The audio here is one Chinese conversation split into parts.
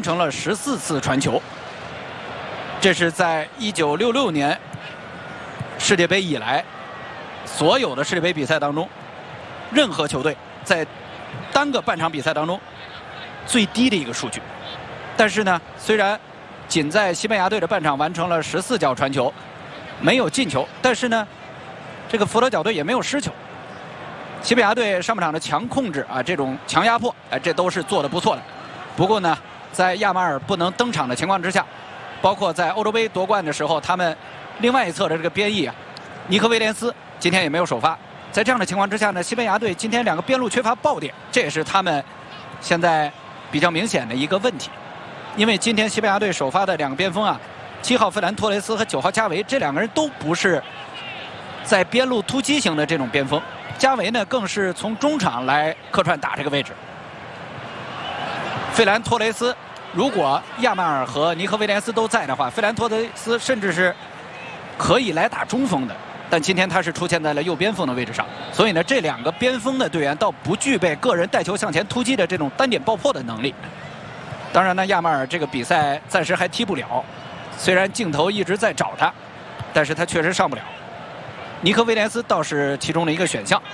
成了14次传球，这是在1966年世界杯以来所有的世界杯比赛当中，任何球队在单个半场比赛当中最低的一个数据。但是呢，虽然仅在西班牙队的半场完成了14脚传球，没有进球，但是呢，这个佛得角队也没有失球。西班牙队上半场的强控制啊，这种强压迫，这都是做得不错的。不过呢，在亚马尔不能登场的情况之下，包括在欧洲杯夺冠的时候，他们另外一侧的这个边翼啊，尼科威廉斯今天也没有首发。在这样的情况之下呢，西班牙队今天2个边路缺乏爆点，这也是他们现在比较明显的一个问题。因为今天西班牙队首发的2个边锋啊，7号费兰托雷斯和9号加维，这2个人都不是在边路突击型的这种边锋。加维呢，更是从中场来客串打这个位置。费兰托雷斯，如果亚马尔和尼科威廉斯都在的话，费兰托雷斯甚至是可以来打中锋的。但今天他是出现在了右边锋的位置上，所以呢，这2个边锋的队员倒不具备个人带球向前突击的这种单点爆破的能力。当然呢，亚马尔这个比赛暂时还踢不了，虽然镜头一直在找他，但是他确实上不了。尼科威廉斯倒是其中的一个选项。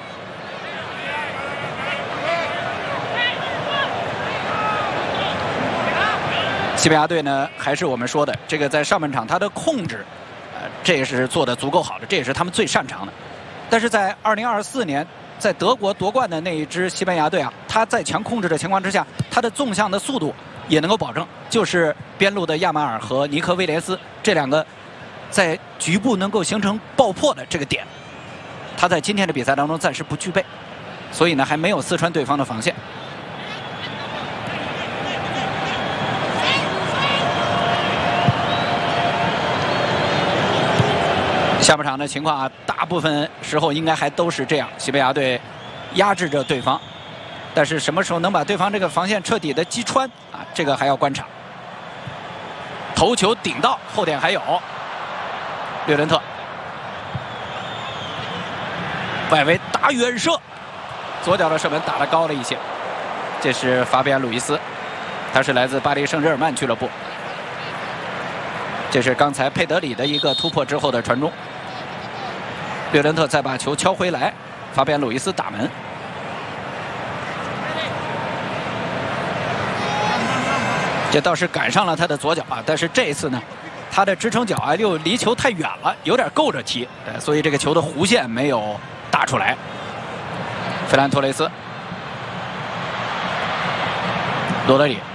西班牙队呢，还是我们说的这个，在上半场他的控制，这也是做得足够好的，这也是他们最擅长的。但是在2024年在德国夺冠的那一支西班牙队啊，他在强控制的情况之下，他的纵向的速度也能够保证，就是边路的亚马尔和尼科威廉斯这2个在局部能够形成爆破的这个点，他在今天的比赛当中暂时不具备，所以呢还没有撕穿对方的防线。下半场的情况啊，大部分时候应该还都是这样，西班牙队压制着对方，但是什么时候能把对方这个防线彻底的击穿啊，这个还要观察。头球顶到后点还有略伦特，外围打远射，左脚的射门打得高了一些。这是法比安·鲁伊斯，他是来自巴黎圣日耳曼俱乐部。这是刚才佩德里的一个突破之后的传中，略伦特再把球敲回来，法比安·鲁伊斯打门。这倒是赶上了他的左脚啊，但是这一次呢，他的支撑脚啊又离球太远了，有点够着踢，所以这个球的弧线没有打出来。费兰托雷斯，罗德里。